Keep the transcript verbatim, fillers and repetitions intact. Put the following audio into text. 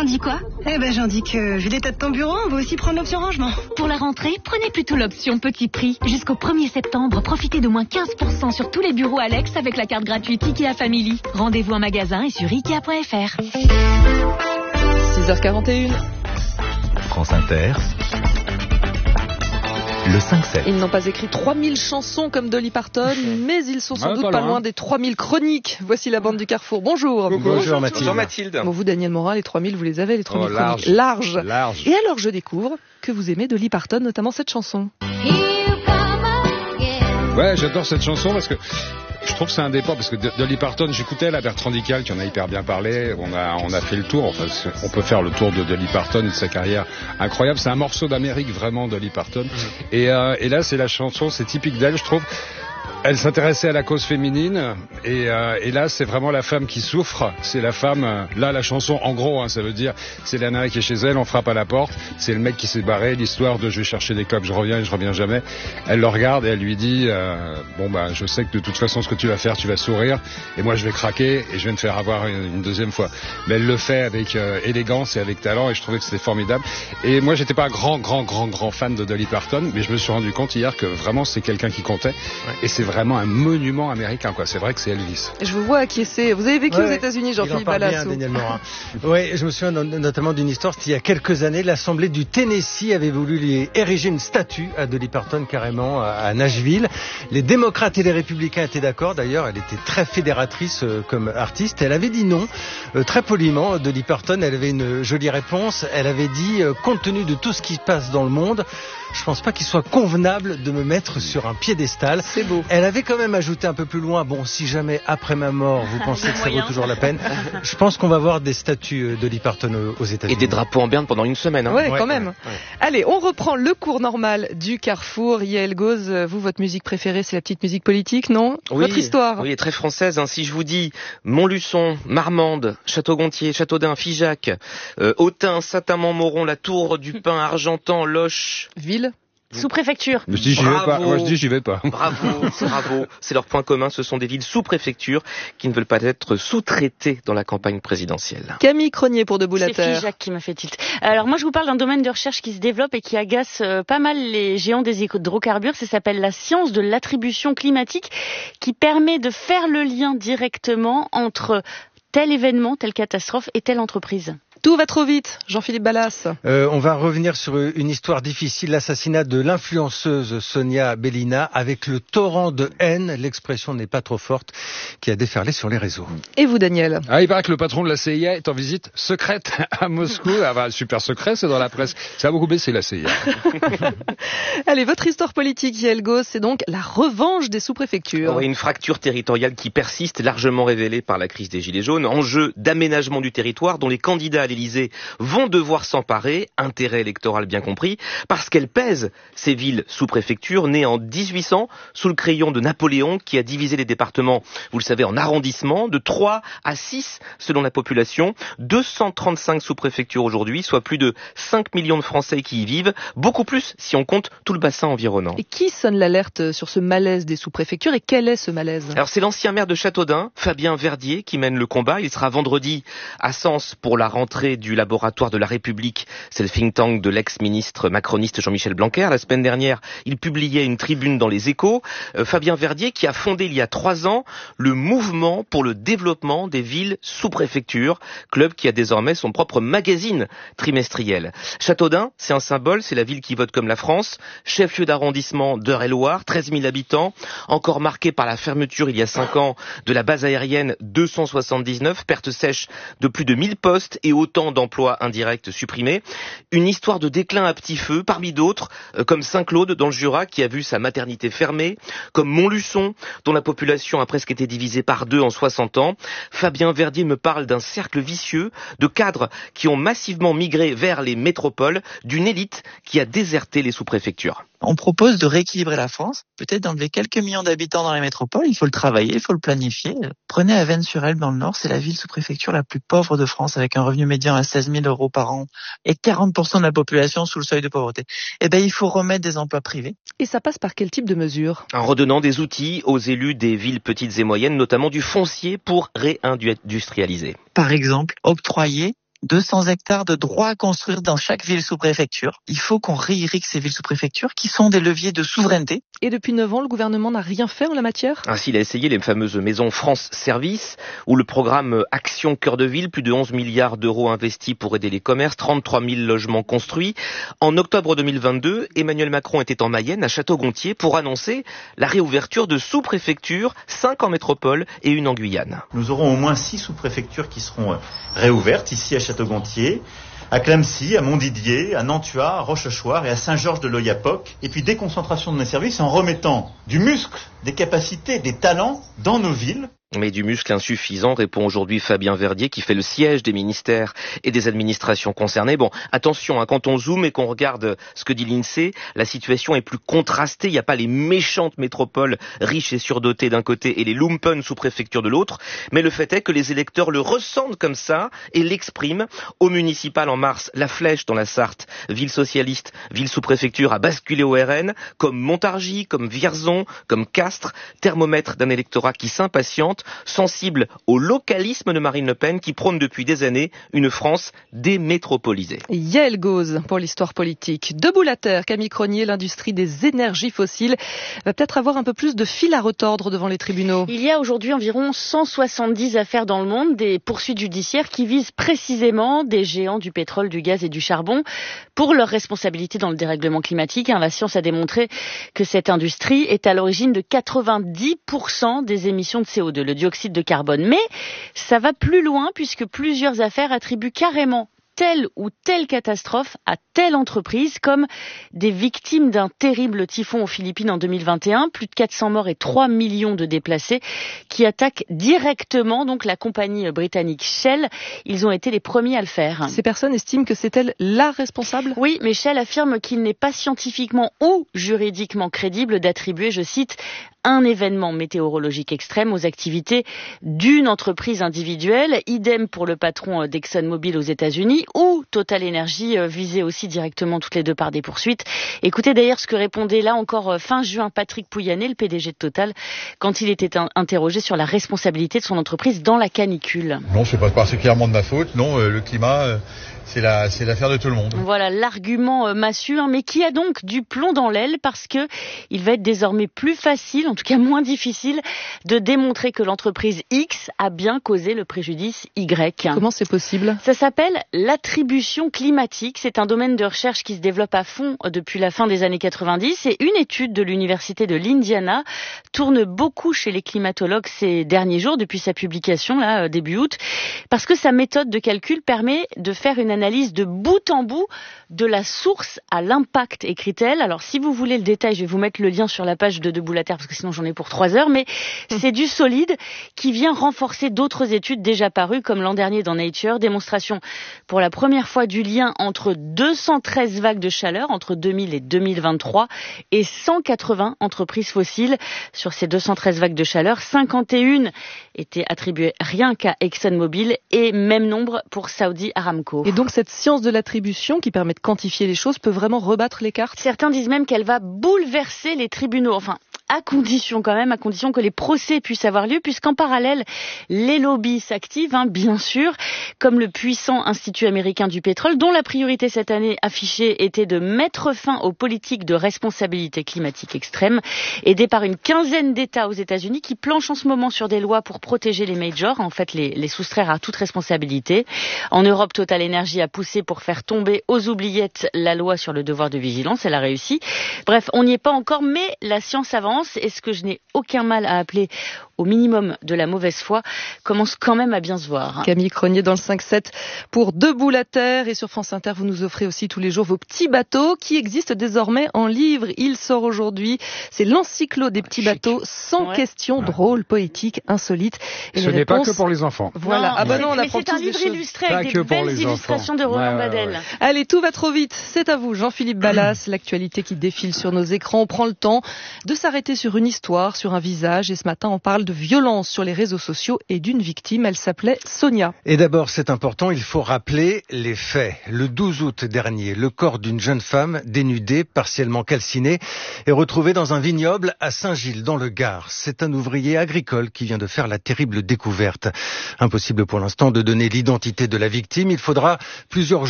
T'en dis quoi? Eh ben j'en dis que, vu l'état de ton bureau, on va aussi prendre l'option rangement. Pour la rentrée, prenez plutôt l'option petit prix. Jusqu'au premier septembre, profitez de moins quinze pour cent sur tous les bureaux Alex avec la carte gratuite IKEA Family. Rendez-vous en magasin et sur ikea point f r. six heures quarante et une. France Inter. Le cinq sept. Ils n'ont pas écrit trois mille chansons comme Dolly Parton, mais ils sont sans Ouais, doute pas pas loin. loin des trois mille chroniques. Voici la bande du Carrefour. Bonjour. Bonjour Mathilde. Bonjour Mathilde. Bon, vous, Daniel Morin, les trois mille, vous les avez, les trois mille Oh, chroniques. large. Large. Large. Et alors, je découvre que vous aimez Dolly Parton, notamment cette chanson. Ouais, j'adore cette chanson parce que je trouve que c'est un départ, parce que Dolly Parton, j'écoutais la Bertrand Dical qui en a hyper bien parlé, on a, on a fait le tour, enfin, on peut faire le tour de Dolly Parton et de sa carrière incroyable, c'est un morceau d'Amérique vraiment, Dolly Parton, et, euh, et là c'est la chanson, c'est typique d'elle, je trouve. Elle s'intéressait à la cause féminine et, euh, et là c'est vraiment la femme qui souffre, c'est la femme, euh, là la chanson en gros hein, ça veut dire c'est la nana qui est chez elle, on frappe à la porte, c'est le mec qui s'est barré, l'histoire de je vais chercher des clopes, je reviens et je reviens jamais. Elle le regarde et elle lui dit euh, bon bah je sais que de toute façon ce que tu vas faire tu vas sourire et moi je vais craquer et je vais me faire avoir une, une deuxième fois. Mais elle le fait avec euh, élégance et avec talent et je trouvais que c'était formidable. Et moi j'étais pas un grand grand grand grand fan de Dolly Parton mais je me suis rendu compte hier que vraiment c'est quelqu'un qui comptait et c'est vraiment un monument américain, quoi. C'est vrai que c'est Elvis. Je vous vois acquiescer. Vous avez vécu Ouais, aux États-Unis, Jean-Philippe Balasso. Daniel Morin. Oui, je me souviens notamment d'une histoire. C'était il y a quelques années, l'Assemblée du Tennessee avait voulu lui ériger une statue à Dolly Parton carrément à Nashville. Les démocrates et les républicains étaient d'accord. D'ailleurs, elle était très fédératrice euh, comme artiste. Elle avait dit non, euh, très poliment. Dolly Parton, elle avait une jolie réponse. Elle avait dit, euh, compte tenu de tout ce qui se passe dans le monde, je pense pas qu'il soit convenable de me mettre sur un piédestal. C'est beau. Elle avait quand même ajouté un peu plus loin, bon, si jamais après ma mort, vous pensez que ça vaut toujours la peine, je pense qu'on va voir des statues de Dolly Parton aux États-Unis. Et des drapeaux en berne pendant une semaine. Hein. Ouais, Ouais, quand même. ouais, ouais. Allez, on reprend le cours normal du Carrefour. Yael Gauze, vous, votre musique préférée, c'est la petite musique politique, non? Oui, Votre histoire. Oui, très française. Hein. Si je vous dis Montluçon, Marmande, Château-Gontier, Châteaudun, Figeac, euh, Autun, Saint-Amand-Moron, la Tour du Pin, Argentan, Loches. Ville. Sous-préfecture. Je dis j'y vais Bravo. pas. Moi je dis j'y vais pas. Bravo, bravo. C'est leur point commun. Ce sont des villes sous-préfectures qui ne veulent pas être sous-traitées dans la campagne présidentielle. Camille Cronier pour Debout la C'est Terre. Figeac qui m'a fait tilt. Alors moi je vous parle d'un domaine de recherche qui se développe et qui agace euh, pas mal les géants des hydrocarbures. Ça s'appelle la science de l'attribution climatique qui permet de faire le lien directement entre tel événement, telle catastrophe et telle entreprise. Tout va trop vite, Jean-Philippe Ballas. Euh, on va revenir sur une histoire difficile, l'assassinat de l'influenceuse Sonia Bellina avec le torrent de haine, l'expression n'est pas trop forte, qui a déferlé sur les réseaux. Et vous, Daniel? Ah, il paraît que le patron de la C I A est en visite secrète à Moscou. Ah bah, super secret, c'est dans la presse. Ça a beaucoup baissé la C I A. Allez, votre histoire politique, Yael Gauze, c'est donc la revanche des sous-préfectures. Oui, une fracture territoriale qui persiste, largement révélée par la crise des Gilets jaunes. Enjeu d'aménagement du territoire dont les candidats à l'Élysée vont devoir s'emparer, intérêt électoral bien compris, parce qu'elles pèsent, ces villes sous-préfectures, nées en dix-huit cents, sous le crayon de Napoléon, qui a divisé les départements, vous le savez, en arrondissements, de trois à six selon la population. deux cent trente-cinq sous-préfectures aujourd'hui, soit plus de cinq millions de Français qui y vivent, beaucoup plus si on compte tout le bassin environnant. Et qui sonne l'alerte sur ce malaise des sous-préfectures et quel est ce malaise? Alors c'est l'ancien maire de Châteaudun, Fabien Verdier, qui mène le combat. Il sera vendredi à Sens pour la rentrée du laboratoire de la République. C'est le think tank de l'ex-ministre macroniste Jean-Michel Blanquer. La semaine dernière, il publiait une tribune dans les Échos. Euh, Fabien Verdier qui a fondé il y a trois ans le mouvement pour le développement des villes sous-préfectures, club qui a désormais son propre magazine trimestriel. Châteaudun, c'est un symbole, c'est la ville qui vote comme la France, chef-lieu d'arrondissement d'Eure-et-Loire, treize mille habitants, encore marqué par la fermeture il y a cinq ans de la base aérienne deux cent soixante-dix-neuf, perte sèche de plus de mille postes et autant d'emplois indirects supprimés. Une histoire de déclin à petit feu, parmi d'autres, euh, comme Saint-Claude dans le Jura qui a vu sa maternité fermée, comme Montluçon dont la population a presque été divisée par deux en soixante ans. Fabien Verdier me parle d'un cercle vicieux de cadres qui ont massivement migré vers les métropoles, d'une élite qui a déserté les sous-préfectures. On propose de rééquilibrer la France, peut-être d'enlever quelques millions d'habitants dans les métropoles. Il faut le travailler, il faut le planifier. Prenez Avesnes-sur-Helpe dans le Nord, c'est la ville sous-préfecture la plus pauvre de France avec un revenu médian à seize mille euros par an et quarante pour cent de la population sous le seuil de pauvreté. Eh ben, il faut remettre des emplois privés. Et ça passe par quel type de mesures? En redonnant des outils aux élus des villes petites et moyennes, notamment du foncier pour réindustrialiser. Par exemple, octroyer deux cents hectares de droits à construire dans chaque ville sous-préfecture. Il faut qu'on réirrigue ces villes sous-préfectures qui sont des leviers de souveraineté. Et depuis neuf ans, le gouvernement n'a rien fait en la matière ? Ainsi, il a essayé les fameuses maisons France Service ou le programme Action Cœur de Ville, plus de onze milliards d'euros investis pour aider les commerces, trente-trois mille logements construits. En octobre deux mille vingt-deux, Emmanuel Macron était en Mayenne, à Château-Gontier, pour annoncer la réouverture de sous-préfectures, cinq en métropole et une en Guyane. Nous aurons au moins six sous-préfectures qui seront réouvertes, ici à Château-Gontier, à Clamecy, à Montdidier, à Nantua, à Rochechouart et à Saint-Georges-de-Loyapock. Et puis déconcentration de nos services en remettant du muscle, des capacités, des talents dans nos villes. Mais du muscle insuffisant, répond aujourd'hui Fabien Verdier, qui fait le siège des ministères et des administrations concernées. Bon, attention, hein, quand on zoome et qu'on regarde ce que dit l'INSEE, la situation est plus contrastée. Il n'y a pas les méchantes métropoles riches et surdotées d'un côté et les lumpen sous-préfectures de l'autre. Mais le fait est que les électeurs le ressentent comme ça et l'expriment. Au municipal, en mars, la Flèche dans la Sarthe, ville socialiste, ville sous-préfecture, a basculé au R N, comme Montargis, comme Vierzon, comme Castres, thermomètre d'un électorat qui s'impatiente, sensible au localisme de Marine Le Pen qui prône depuis des années une France démétropolisée. Yael Gauze pour l'histoire politique. Debout la terre, Camille Cronier, l'industrie des énergies fossiles va peut-être avoir un peu plus de fil à retordre devant les tribunaux. Il y a aujourd'hui environ cent soixante-dix affaires dans le monde, des poursuites judiciaires qui visent précisément des géants du pétrole, du gaz et du charbon pour leur responsabilité dans le dérèglement climatique. La science a démontré que cette industrie est à l'origine de quatre-vingt-dix pour cent des émissions de C O deux. Le dioxyde de carbone. Mais ça va plus loin puisque plusieurs affaires attribuent carrément telle ou telle catastrophe à telle entreprise, comme des victimes d'un terrible typhon aux Philippines en deux mille vingt et un, plus de quatre cents morts et trois millions de déplacés, qui attaquent directement donc la compagnie britannique Shell. Ils ont été les premiers à le faire. Ces personnes estiment que c'est elle la responsable ? Oui, mais Shell affirme qu'il n'est pas scientifiquement ou juridiquement crédible d'attribuer, je cite, un événement météorologique extrême aux activités d'une entreprise individuelle. Idem pour le patron d'ExxonMobil aux États-Unis ou Total Energy, visé aussi directement toutes les deux par des poursuites. Écoutez d'ailleurs ce que répondait là encore fin juin Patrick Pouyanné, le P D G de Total, quand il était interrogé sur la responsabilité de son entreprise dans la canicule. Non, c'est pas particulièrement de ma faute. Non, euh, le climat... Euh... C'est la, c'est l'affaire de tout le monde. Voilà l'argument euh, massu, hein, mais qui a donc du plomb dans l'aile parce que il va être désormais plus facile, en tout cas moins difficile, de démontrer que l'entreprise X a bien causé le préjudice Y. Comment c'est possible ? Ça s'appelle l'attribution climatique. C'est un domaine de recherche qui se développe à fond depuis la fin des années quatre-vingt-dix. Et une étude de l'université de l'Indiana tourne beaucoup chez les climatologues ces derniers jours, depuis sa publication là début août, parce que sa méthode de calcul permet de faire une analyse de bout en bout de la source à l'impact, écrit-elle. Alors, si vous voulez le détail, je vais vous mettre le lien sur la page de Debout la Terre, parce que sinon j'en ai pour trois heures, mais c'est du solide qui vient renforcer d'autres études déjà parues, comme l'an dernier dans Nature, démonstration pour la première fois du lien entre deux cent treize vagues de chaleur, entre deux mille et deux mille vingt-trois, et cent quatre-vingts entreprises fossiles. Sur ces deux cent treize vagues de chaleur, cinquante et une étaient attribuées rien qu'à ExxonMobil, et même nombre pour Saudi Aramco. Et donc cette science de l'attribution qui permet de quantifier les choses peut vraiment rebattre les cartes ? Certains disent même qu'elle va bouleverser les tribunaux. Enfin, à condition quand même, à condition que les procès puissent avoir lieu, puisqu'en parallèle, les lobbies s'activent, hein, bien sûr, comme le puissant Institut américain du pétrole, dont la priorité cette année affichée était de mettre fin aux politiques de responsabilité climatique extrême, aidé par une quinzaine d'États aux États-Unis qui planchent en ce moment sur des lois pour protéger les majors, en fait les, les soustraire à toute responsabilité. En Europe, Total Energy a poussé pour faire tomber aux oubliettes la loi sur le devoir de vigilance, elle a réussi. Bref, on n'y est pas encore, mais la science avance. Et ce que je n'ai aucun mal à appeler au minimum de la mauvaise foi commence quand même à bien se voir. Camille Cronier dans le cinq sept pour Debout la Terre. Et sur France Inter, vous nous offrez aussi tous les jours vos petits bateaux qui existent désormais en livre. Il sort aujourd'hui. C'est l'encyclo des petits bateaux, cent ouais. questions ouais. drôles, poétiques, insolites. Et ce n'est réponses... pas que pour les enfants. Voilà. Non, ah bah non, on mais apprend c'est un tous livre des choses. illustré avec des belles illustrations de Roland ouais, ouais, Badel. Ouais. Allez, tout va trop vite. C'est à vous, Jean-Philippe Ballas. L'actualité qui défile sur nos écrans. On prend le temps de s'arrêter sur une histoire, sur un visage. Et ce matin, on parle de de violence sur les réseaux sociaux et d'une victime. Elle s'appelait Sonia. Et d'abord, c'est important, il faut rappeler les faits. Le douze août dernier, le corps d'une jeune femme dénudée, partiellement calcinée, est retrouvé dans un vignoble à Saint-Gilles, dans le Gard. C'est un ouvrier agricole qui vient de faire la terrible découverte. Impossible pour l'instant de donner l'identité de la victime. Il faudra plusieurs jours